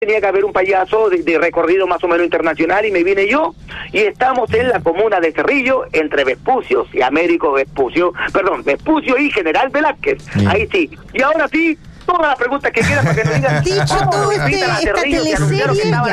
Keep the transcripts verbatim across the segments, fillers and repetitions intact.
tenía que haber un payaso de, de recorrido más o menos internacional y me vine yo y estamos en la comuna de Cerrillo entre Vespucios y Américo Vespucio, perdón, Vespucio y General Velázquez, sí. Ahí sí, y ahora sí, todas las preguntas que quieran para que nos digan. Dicho todo, este, esta teleserie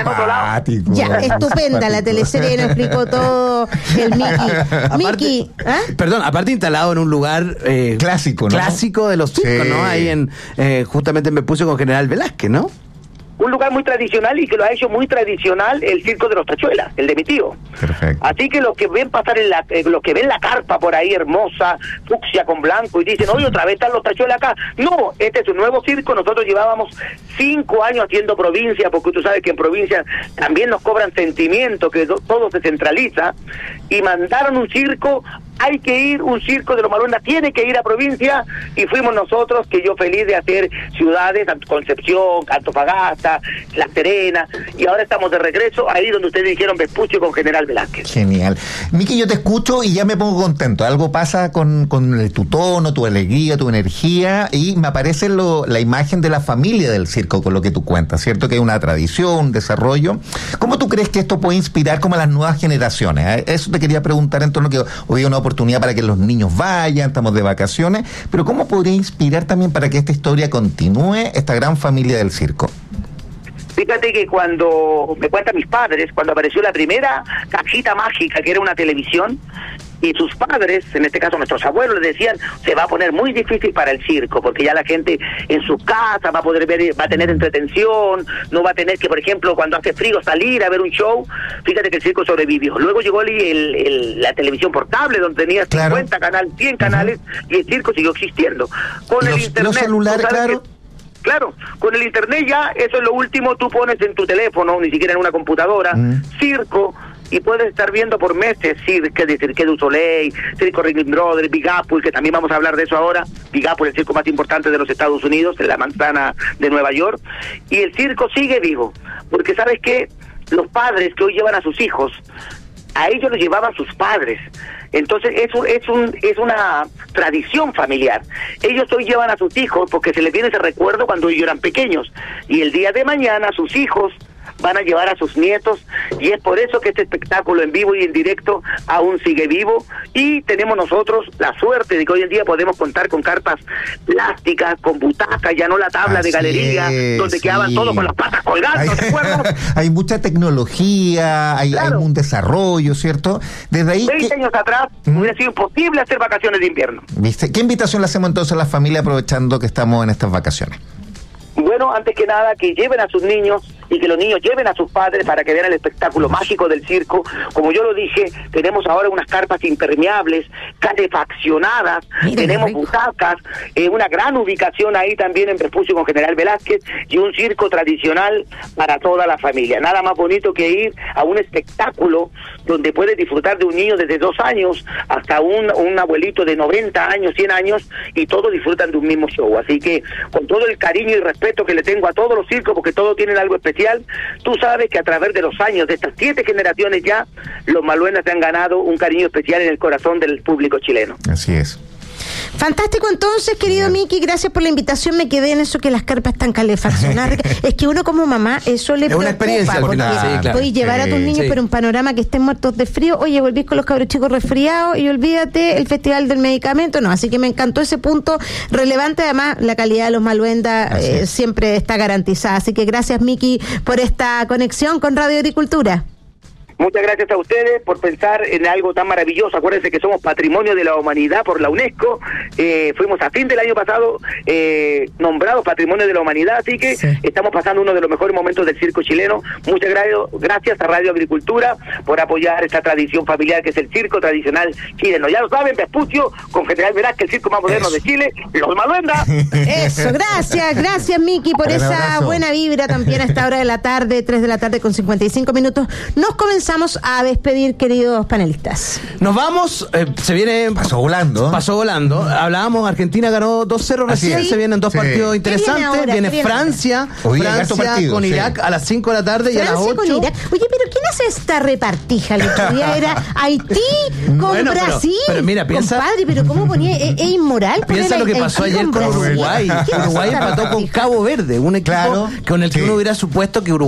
ya, ya, estupenda la teleserie, nos explicó todo el Miki. Miki, ¿eh? Perdón, aparte instalado en un lugar eh, clásico, ¿no? Clásico de los circos, sí. ¿No? Ahí en eh, justamente en Vespucio con General Velázquez, ¿no? Un lugar muy tradicional y que lo ha hecho muy tradicional el circo de los Tachuelas, el de mi tío. Perfecto. Así que los que ven pasar en la, eh, los que ven la carpa por ahí hermosa, fucsia con blanco y dicen, oye, otra vez están los Tachuelas acá. No, este es un nuevo circo. Nosotros llevábamos cinco años haciendo provincia, porque tú sabes que en provincia también nos cobran sentimiento, que do, todo se centraliza, y mandaron un circo. Hay que ir, un circo de los Maluendas tiene que ir a provincia, y fuimos nosotros, que yo feliz de hacer ciudades, Concepción, Antofagasta, La Serena, y ahora estamos de regreso ahí donde ustedes dijeron Vespucio con General Velázquez. Genial. Miki, yo te escucho y ya me pongo contento. Algo pasa con, con tu tono, tu alegría, tu energía, y me aparece lo, la imagen de la familia del circo con lo que tú cuentas, ¿cierto? Que hay una tradición, un desarrollo. ¿Cómo tú crees que esto puede inspirar como a las nuevas generaciones? ¿Eh? Eso te quería preguntar en torno a que hoy hay una oportunidad para que los niños vayan, estamos de vacaciones, pero ¿cómo podría inspirar también para que esta historia continúe, esta gran familia del circo? Fíjate que cuando me cuentan mis padres, cuando apareció la primera cajita mágica, que era una televisión, y sus padres, en este caso nuestros abuelos, les decían, se va a poner muy difícil para el circo, porque ya la gente en su casa va a poder ver, va a tener entretención, no va a tener que, por ejemplo, cuando hace frío salir a ver un show. Fíjate que el circo sobrevivió. Luego llegó el, el, el, la televisión portable, donde tenía claro. cincuenta canales, cien canales, uh-huh. Y el circo siguió existiendo. Con el los, internet, los celulares, claro. Que, Claro, con el internet ya, eso es lo último, tú pones en tu teléfono, ni siquiera en una computadora, mm. circo, y puedes estar viendo por meses Cirque de Cirque du Soleil, Circo Ringling Brothers, Big Apple, que también vamos a hablar de eso ahora. Big Apple, el circo más importante de los Estados Unidos, en la manzana de Nueva York, y el circo sigue vivo, porque ¿sabes qué? Los padres que hoy llevan a sus hijos, a ellos los llevaban sus padres. Entonces es un, es un es una tradición familiar. Ellos hoy llevan a sus hijos porque se les viene ese recuerdo cuando ellos eran pequeños, y el día de mañana sus hijos van a llevar a sus nietos, y es por eso que este espectáculo en vivo y en directo aún sigue vivo, y tenemos nosotros la suerte de que hoy en día podemos contar con carpas plásticas, con butacas, ya no la tabla Así de galería, es, donde sí. quedaban todos con las patas colgando, ¿te acuerdas? Hay mucha tecnología, hay, claro. hay un desarrollo, ¿cierto? Desde ahí veinte años atrás ¿Mm? hubiera sido imposible hacer vacaciones de invierno. ¿Viste? ¿Qué invitación le hacemos entonces a la familia aprovechando que estamos en estas vacaciones? Bueno, antes que nada, que lleven a sus niños y que los niños lleven a sus padres para que vean el espectáculo mágico del circo. Como yo lo dije, tenemos ahora unas carpas impermeables, calefaccionadas, Miren, tenemos butacas, eh, una gran ubicación ahí también en Vespucio con General Velázquez, y un circo tradicional para toda la familia. Nada más bonito que ir a un espectáculo donde puedes disfrutar de un niño desde dos años hasta un, un abuelito de noventa años, cien años, y todos disfrutan de un mismo show. Así que, con todo el cariño y respeto que le tengo a todos los circos, porque todos tienen algo especial, tú sabes que a través de los años, de estas siete generaciones ya, los Maluendas se han ganado un cariño especial en el corazón del público chileno. Así es. Fantástico, entonces, querido Miki, gracias por la invitación. Me quedé en eso que las carpas están calefaccionadas. Es que uno como mamá, eso le es preocupa, una experiencia, porque final, sí, claro. Puedes llevar sí, a tus niños, sí. pero un panorama que estén muertos de frío. Oye, volvís con los cabros chicos resfriados y olvídate el festival del medicamento. No, así que me encantó ese punto relevante. Además, la calidad de los Maluendas eh, siempre está garantizada. Así que gracias, Miki, por esta conexión con Radio Agricultura. Muchas gracias a ustedes por pensar en algo tan maravilloso. Acuérdense que somos Patrimonio de la Humanidad por la UNESCO. Eh, fuimos a fin del año pasado eh, nombrados Patrimonio de la Humanidad, así que sí. estamos pasando uno de los mejores momentos del circo chileno. Muchas gra- gracias a Radio Agricultura por apoyar esta tradición familiar que es el circo tradicional chileno. Ya lo saben, Vespucio con General Velázquez, el circo más moderno Eso. de Chile, los Maluendas. Eso, gracias, gracias Miki por esa buena vibra también a esta hora de la tarde, tres de la tarde con cincuenta y cinco minutos. Nos comenzamos empezamos a despedir, queridos panelistas. Nos vamos, eh, se viene... Pasó volando. Pasó volando. Hablábamos, Argentina ganó dos cero recién, se vienen dos sí. partidos interesantes. Viene, viene, viene Francia, Hoy Francia partido, con Irak sí. a las cinco de la tarde Francia y a las ocho. Con Irak. Oye, pero ¿quién hace esta repartija? El otro día era Haití con bueno, Brasil. Pero, pero mira, piensa... Compadre, pero ¿cómo ponía? Es, es inmoral. Piensa lo que pasó ayer con Uruguay. Uruguay empató con Cabo Verde, un equipo claro, con el que sí. uno hubiera supuesto que Uruguay